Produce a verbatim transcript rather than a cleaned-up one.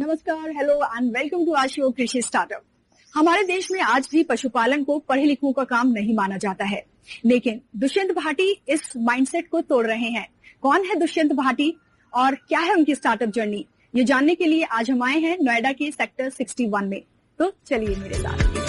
नमस्कार, hello and welcome to our show कृषि startup. हमारे देश में आज भी पशुपालन को पढ़े लिखों का काम नहीं माना जाता है, लेकिन दुष्यंत भाटी इस माइंडसेट को तोड़ रहे हैं। कौन है दुष्यंत भाटी और क्या है उनकी स्टार्टअप जर्नी, ये जानने के लिए आज हम आए हैं नोएडा के सेक्टर इकसठ में। तो चलिए मेरे साथ।